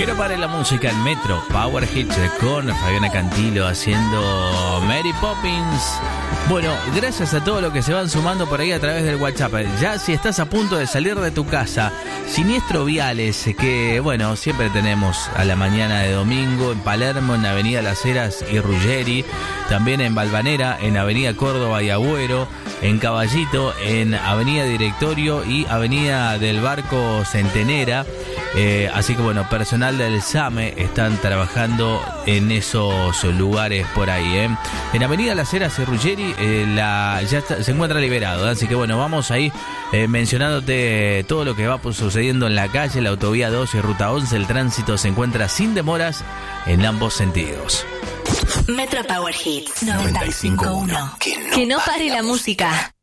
no pare la música en Metro Power Hits con Fabiana Cantilo haciendo Mary Poppins. Bueno, gracias a todos los que se van sumando por ahí a través del WhatsApp. Ya si estás a punto de salir de tu casa, siniestro viales que, bueno, siempre tenemos a la mañana de domingo en Palermo, en Avenida Las Heras y Ruggeri, también en Valvanera, en Avenida Córdoba y Agüero, en Caballito, en Avenida Directorio y Avenida del Barco Centenera. Así que bueno, personal del SAME están trabajando en esos lugares por ahí. En Avenida Las Heras y Ruggeri se encuentra liberado, así que bueno, vamos ahí mencionándote todo lo que va sucediendo en la calle, la autovía 2 y ruta 11. El tránsito se encuentra sin demoras en ambos sentidos. Metro Power Hits 95.1. Que no pare la música.